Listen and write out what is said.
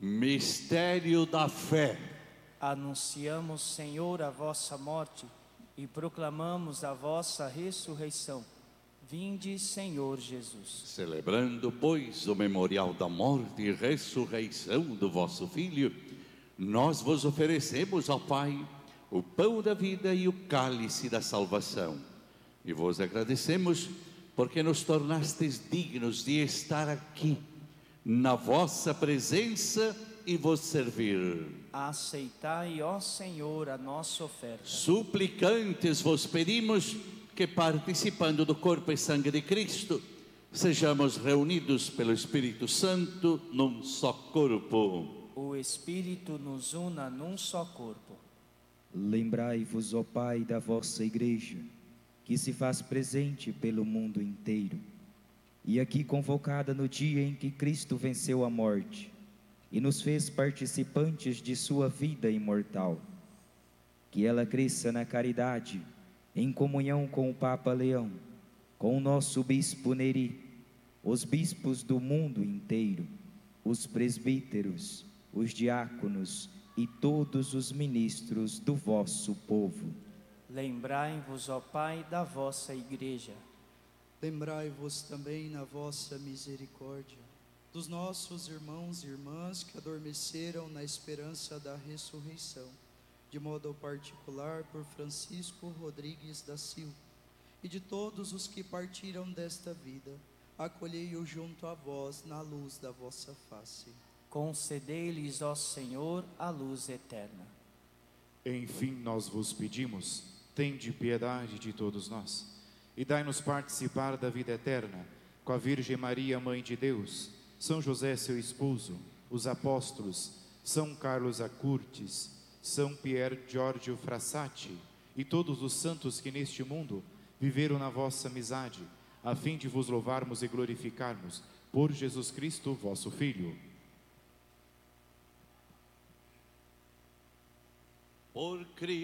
Mistério da fé. Anunciamos, Senhor, a vossa morte e proclamamos a vossa ressurreição. Vinde, Senhor Jesus. Celebrando, pois, o memorial da morte e ressurreição do vosso Filho, nós vos oferecemos, ó Pai, o pão da vida e o cálice da salvação. E vos agradecemos porque nos tornastes dignos de estar aqui, na vossa presença e vos servir. Aceitai, ó Senhor, a nossa oferta. Suplicantes vos pedimos que, participando do corpo e sangue de Cristo, sejamos reunidos pelo Espírito Santo num só corpo. O Espírito nos una num só corpo. Lembrai-vos, ó Pai, da vossa Igreja, que se faz presente pelo mundo inteiro, e aqui convocada no dia em que Cristo venceu a morte e nos fez participantes de sua vida imortal. Que ela cresça na caridade, em comunhão com o Papa Leão, com o nosso Bispo Neri, os bispos do mundo inteiro, os presbíteros, os diáconos e todos os ministros do vosso povo. Lembrai-vos, ó Pai, da vossa Igreja. Lembrai-vos também na vossa misericórdia dos nossos irmãos e irmãs que adormeceram na esperança da ressurreição, de modo particular por Francisco Rodrigues da Silva, e de todos os que partiram desta vida, acolhei-o junto a vós na luz da vossa face. Concedei-lhes, ó Senhor, a luz eterna. Enfim, nós vos pedimos, tende piedade de todos nós, e dai-nos participar da vida eterna, com a Virgem Maria, Mãe de Deus, São José, seu esposo, os apóstolos, São Carlos Acurtes, São Pier Giorgio Frassati, e todos os santos que neste mundo viveram na vossa amizade, a fim de vos louvarmos e glorificarmos, por Jesus Cristo, vosso Filho. Por Cristo.